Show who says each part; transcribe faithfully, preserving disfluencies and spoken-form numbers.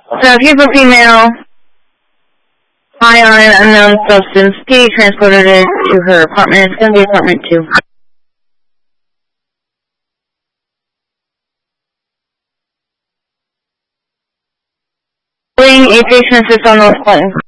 Speaker 1: So if you have a female high on an unknown substance, Katie transported it to her apartment. It's going to be apartment two. A patient sits on those buttons.